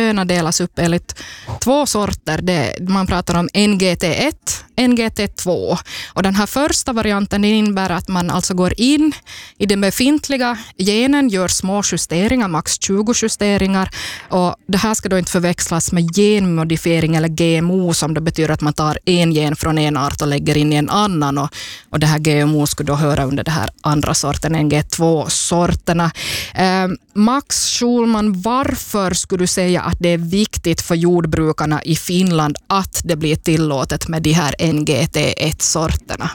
fröna delas upp enligt 2 sorter. Man pratar om NGT1, NGT2. Och den här första varianten innebär att man alltså går in i den befintliga genen, gör små justeringar, max 20 justeringar. Och det här ska då inte förväxlas med genmodifiering eller GMO, som det betyder att man tar en gen från en art och lägger in i en annan. Och det här GMO skulle då höra under det här andra sorten, NG2-sorterna. Max Schulman, varför skulle du säga att det är viktigt för jordbrukarna i Finland att det blir tillåtet med de här NGT1-sorterna?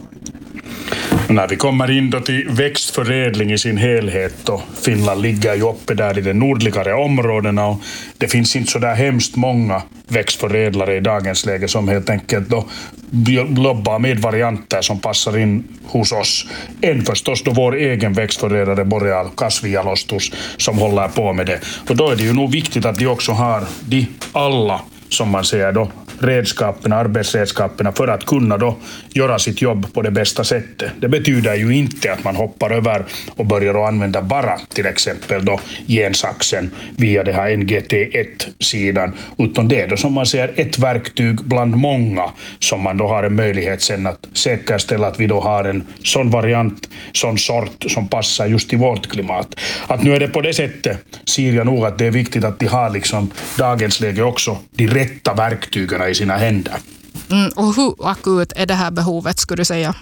När vi kommer in då till växtförädling i sin helhet, då Finland ligger ju uppe där i de nordligare områdena, och det finns inte så där hemskt många växtförädlare i dagens läge som helt enkelt då jobbar med varianter som passar in hos oss. En förstås då vår egen växtförädlare Boreal Kasvijalostus som håller på med det. Och då är det ju nog viktigt att de också har de alla, som man säger då, arbetsredskapen för att kunna då göra sitt jobb på det bästa sättet. Det betyder ju inte att man hoppar över och börjar att använda bara till exempel då gensaxen via det här NGT1-sidan, utan det är då, som man säger, ett verktyg bland många som man då har en möjlighet sen att säkerställa att vi då har en sån variant, sån sort som passar just i vårt klimat. Att nu är det på det sättet, ser jag nog att det är viktigt att de har liksom dagens läge också de rätta verktygen i sina händer. Och hur akut är det här behovet, skulle du säga?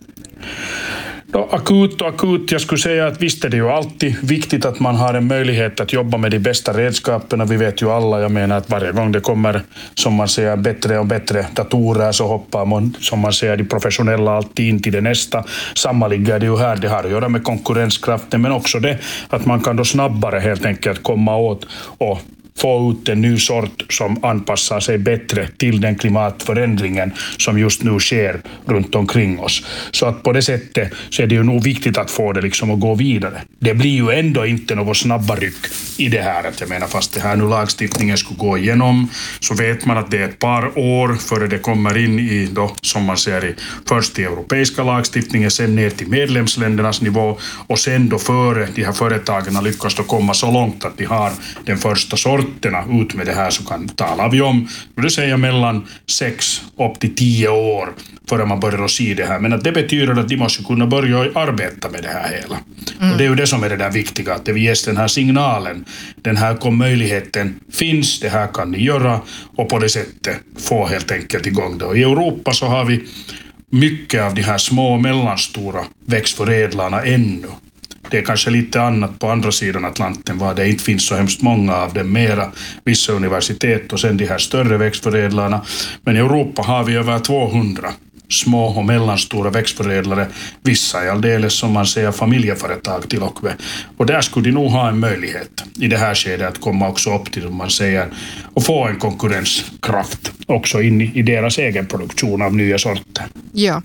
Då, akut, jag skulle säga att visst är det ju alltid viktigt att man har en möjlighet att jobba med de bästa redskapen. Vi vet ju alla, jag menar att varje gång det kommer, som man säger, bättre och bättre datorer, så hoppar man, som man säger, de professionella alltid in till det nästa. Samma ligger det ju här, det har att göra med konkurrenskraften, men också det att man kan då snabbare helt enkelt komma åt och få ut en ny sort som anpassar sig bättre till den klimatförändringen som just nu sker runt omkring oss. Så att på det sättet så är det ju nog viktigt att få det liksom att gå vidare. Det blir ju ändå inte något snabba ryck i det här. Att jag menar, fast det här nu lagstiftningen skulle gå igenom, så vet man att det är ett par år före det kommer in i då, som man ser i först i europeiska lagstiftningen, sen ner till medlemsländernas nivå, och sen då före de här företagen har lyckats då komma så långt att de har den första sorten ut med det här, så kan tala vi om, det säger mellan 6 upp till 10 år före man börjar att se det här. Men att det betyder att de måste kunna börja arbeta med det här hela. Och det är ju det som är det där viktiga, att det vi ges den här signalen, den här möjligheten finns, det här kan ni göra, och på det sättet få helt enkelt igång det. Och i Europa så har vi mycket av de här små och mellanstora växtförädlarna ännu. Det är kanske lite annat på andra sidan Atlanten, var det inte finns så hemskt många av dem, mera vissa universitet och sen de här större växtförädlarna. Men i Europa har vi över 200 små och mellanstora växtförädlare, vissa i alldeles, som man säger, familjeföretag till och med. Och där skulle de nog ha en möjlighet i det här skedet att komma också upp till, som man säger, och få en konkurrenskraft också in i deras egen produktion av nya sorter. Ja,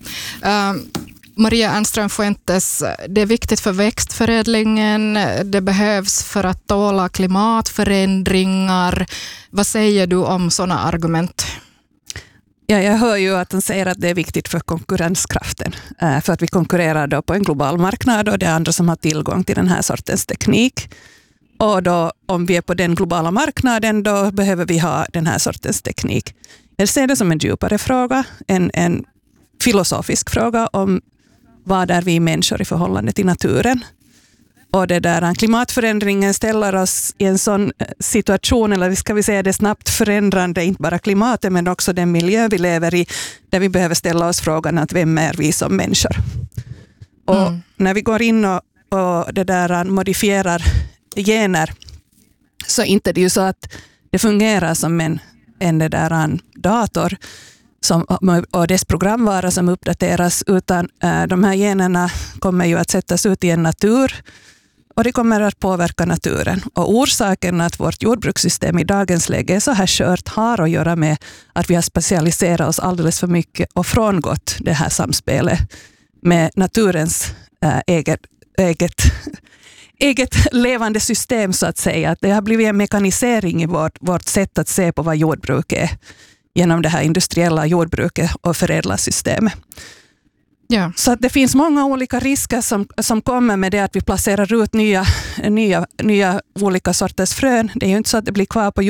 Maria Ernström Fuentes, det är viktigt för växtförädlingen, det behövs för att tåla klimatförändringar. Vad säger du om sådana argument? Ja, jag hör ju att han säger att det är viktigt för konkurrenskraften, för att vi konkurrerar då på en global marknad och det är andra som har tillgång till den här sortens teknik. Och då, om vi är på den globala marknaden, då behöver vi ha den här sortens teknik. Jag ser det som en djupare fråga, en filosofisk fråga om vad är vi människor i förhållande till naturen. Och det där klimatförändringen ställer oss i en sån situation, eller ska vi säga det snabbt förändrande, inte bara klimatet men också den miljö vi lever i, där vi behöver ställa oss frågan att vem är vi som människor. Och när vi går in och det där modifierar gener, så är inte det ju så att det fungerar som en det där dator och dess programvara som uppdateras, utan de här generna kommer ju att sättas ut i en natur och det kommer att påverka naturen. Och orsaken att vårt jordbrukssystem i dagens läge är så här skört har att göra med att vi har specialiserat oss alldeles för mycket och frångått det här samspelet med naturens eget levande system, så att säga. Att det har blivit en mekanisering i vårt sätt att se på vad jordbruk är genom det här industriella jordbruket och förädlarsystemet. Ja. Så att det finns många olika risker som kommer med det att vi placerar ut nya olika sorters frön. Det är ju inte så att det blir kvar på